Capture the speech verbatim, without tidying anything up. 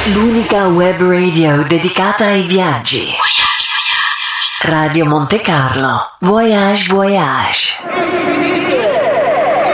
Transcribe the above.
L'unica web radio dedicata ai viaggi. Radio Monte Carlo. Voyage, voyage. Infinito.